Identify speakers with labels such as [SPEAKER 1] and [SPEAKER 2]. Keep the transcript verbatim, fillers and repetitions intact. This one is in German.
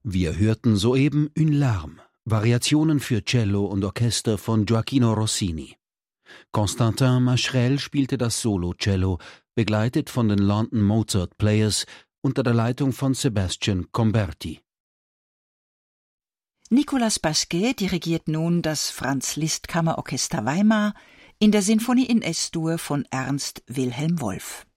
[SPEAKER 1] Wir hörten soeben Une Larme, Variationen für Cello und Orchester von Gioachino Rossini. Constantin Macherel spielte das Solo-Cello, begleitet von den London Mozart Players unter der Leitung von Sebastian Comberti.
[SPEAKER 2] Nicolas Pasquet dirigiert nun das Franz-Liszt-Kammerorchester Weimar in der Sinfonie in Es-Dur von Ernst Wilhelm Wolff.